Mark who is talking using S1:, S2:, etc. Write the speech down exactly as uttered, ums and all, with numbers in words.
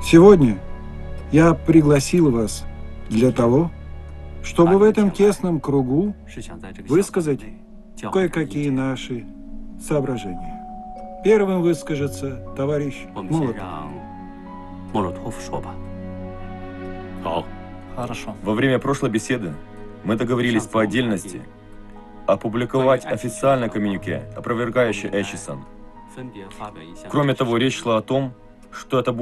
S1: Сегодня я пригласил вас для того, чтобы в этом тесном кругу высказать кое-какие наши соображения. Первым выскажется товарищ Молотов.
S2: Хорошо.
S3: Во время прошлой беседы мы договорились по отдельности опубликовать официальное коммюнике, опровергающее Эчисон. Кроме того, речь шла о том, что это будет